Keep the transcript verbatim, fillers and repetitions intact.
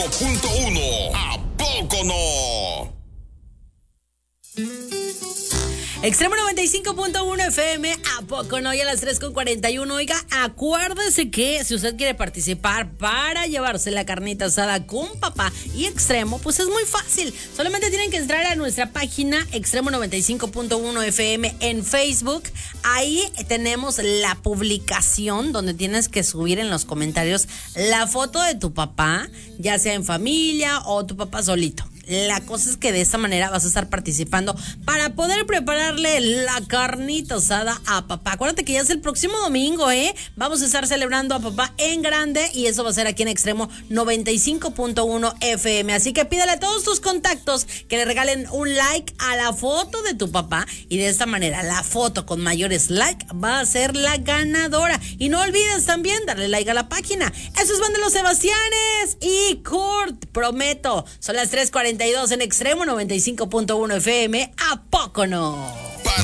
Punto uno. ¿A poco no? Extremo noventa y cinco punto uno F M, ¿a poco no? Y a las tres con cuarenta y uno. Oiga, acuérdese que si usted quiere participar para llevarse la carnita asada con papá y Extremo, pues es muy fácil. Solamente tienen que entrar a nuestra página Extremo noventa y cinco punto uno F M en Facebook. Ahí tenemos la publicación donde tienes que subir en los comentarios la foto de tu papá, ya sea en familia o tu papá solito. La cosa es que de esta manera vas a estar participando para poder prepararle la carnita asada a papá. Acuérdate que ya es el próximo domingo, ¿eh? Vamos a estar celebrando a papá en grande y eso va a ser aquí en Extremo noventa y cinco punto uno F M. Así que pídele a todos tus contactos que le regalen un like a la foto de tu papá y de esta manera la foto con mayores likes va a ser la ganadora. Y no olvides también darle like a la página. Eso es Banda Los Sebastianes y Kurt, prometo. Son las tres cuarenta y dos en Extremo noventa y cinco punto uno F M. ¿A poco no?